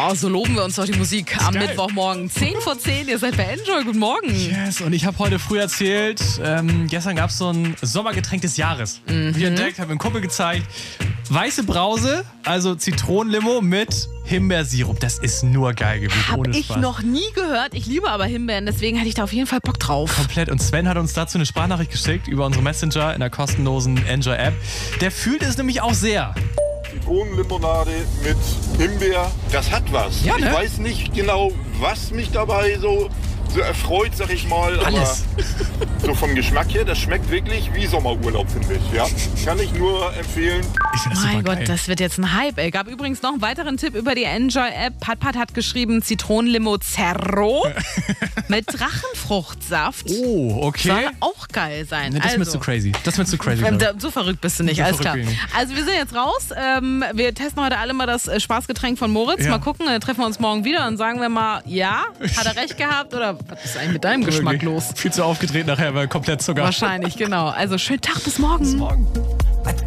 Oh, so loben wir uns doch die Musik am geil. Mittwochmorgen. 10:10, ihr seid bei Enjoy. Guten Morgen. Yes, und ich habe heute früh erzählt, gestern gab es so ein Sommergetränk des Jahres. Wie entdeckt, habe mir einen Kumpel gezeigt. Weiße Brause, also Zitronenlimo mit Himbeersirup. Das ist nur geil gewesen, Hab ohne ich Spaß. noch nie gehört. Ich liebe aber Himbeeren, deswegen hätte ich da auf jeden Fall Bock drauf. Komplett. Und Sven hat uns dazu eine Sprachnachricht geschickt über unsere Messenger in der kostenlosen Enjoy-App. Der fühlt es nämlich auch sehr. Zitronenlimonade mit Himbeer, das hat was. Ja, ne? Ich weiß nicht genau, was mich dabei so erfreut, sag ich mal. Alles. Aber so vom Geschmack her, das schmeckt wirklich wie Sommerurlaub, finde ich. Ja, kann ich nur empfehlen. Ich finde das Mein super Gott, geil. das wird jetzt ein Hype. Ey. Gab übrigens noch einen weiteren Tipp über die Enjoy-App. Pat hat geschrieben Zitronenlimo mit Drachenfruchtsaft. Oh, okay. Soll auch geil sein. Ne, das ist mir zu crazy. Das ist mir zu crazy. glaub ich. So verrückt bist du nicht, So alles klar. verrückt bin ich nicht. Also wir sind jetzt raus. Wir testen heute alle mal das Spaßgetränk von Moritz. Ja. Mal gucken, dann treffen wir uns morgen wieder und sagen wir mal, ja, hat er recht gehabt oder was ist eigentlich mit deinem Geschmack Wirklich. los? Viel zu aufgedreht nachher, weil komplett Zucker. Wahrscheinlich, genau. Also schönen Tag, bis morgen. Bis morgen.